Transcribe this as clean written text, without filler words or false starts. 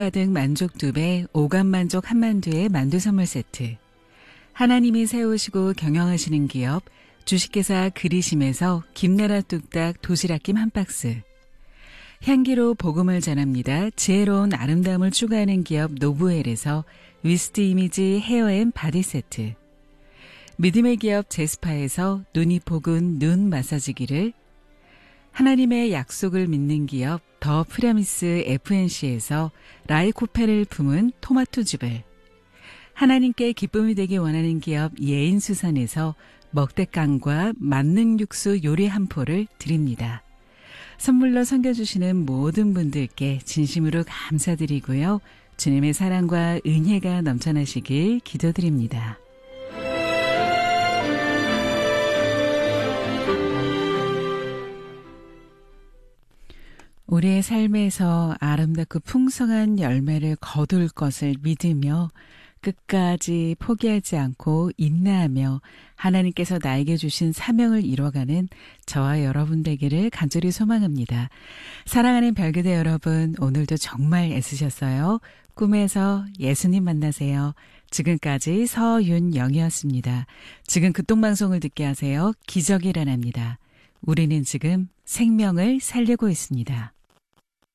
가득 만족 2배, 오감 만족 한만두의 만두 선물 세트. 하나님이 세우시고 경영하시는 기업 주식회사 그리심에서 김나라 뚝딱 도시락김 한 박스. 향기로 복음을 전합니다. 지혜로운 아름다움을 추구하는 기업 노브웰에서 위스트 이미지 헤어앤 바디 세트. 믿음의 기업 제스파에서 눈이 복은 눈 마사지기를, 하나님의 약속을 믿는 기업 더 프라미스 FNC에서 라이코페를 품은 토마토즙을, 하나님께 기쁨이 되기 원하는 기업 예인수산에서 먹대깡과 만능 육수 요리 한 포를 드립니다. 선물로 섬겨주시는 모든 분들께 진심으로 감사드리고요. 주님의 사랑과 은혜가 넘쳐나시길 기도드립니다. 우리의 삶에서 아름답고 풍성한 열매를 거둘 것을 믿으며 끝까지 포기하지 않고 인내하며 하나님께서 나에게 주신 사명을 이뤄가는 저와 여러분 되기를 간절히 소망합니다. 사랑하는 별그대 여러분, 오늘도 정말 애쓰셨어요. 꿈에서 예수님 만나세요. 지금까지 서윤영이었습니다. 지금 극동방송을 듣게 하세요. 기적이 일어납니다. 우리는 지금 생명을 살리고 있습니다.